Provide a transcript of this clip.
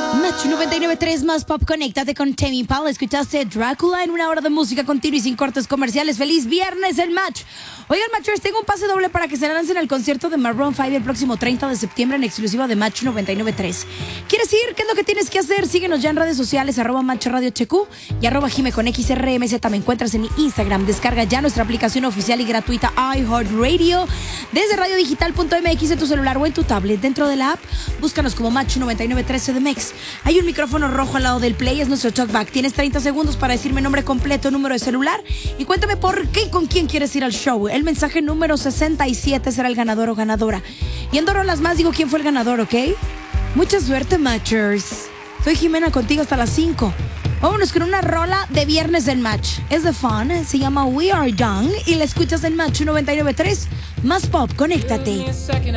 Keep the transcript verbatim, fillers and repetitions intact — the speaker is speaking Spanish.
Match noventa y nueve punto tres más Pop, conéctate con Tame Impala. Escuchaste Drácula en una hora de música continua y sin cortes comerciales. ¡Feliz viernes el Match! Oigan, Matchers, tengo un pase doble para que se lancen al concierto de Maroon cinco el próximo treinta de septiembre en exclusiva de Match noventa y nueve punto tres. ¿Quieres ir? ¿Qué es lo que tienes que hacer? Síguenos ya en redes sociales, arroba Match Radio H Q y arroba Jime con X R M Z. Me encuentras en Instagram. Descarga ya nuestra aplicación oficial y gratuita iHeartRadio desde radiodigital punto m x en tu celular o en tu tablet. Dentro de la app, búscanos como Match noventa y nueve punto tres C D M X. Hay un micrófono rojo al lado del play, es nuestro talkback. Tienes treinta segundos para decirme nombre completo, número de celular y cuéntame por qué y con quién quieres ir al show. El mensaje número sesenta y siete será el ganador o ganadora. Y en dos rolas más digo quién fue el ganador, ¿ok? Mucha suerte, Matchers. Soy Jimena contigo hasta las cinco. Vámonos con una rola de viernes del Match. Es de fun, se llama We Are Young y la escuchas en Match noventa y nueve punto tres. Más Pop, conéctate.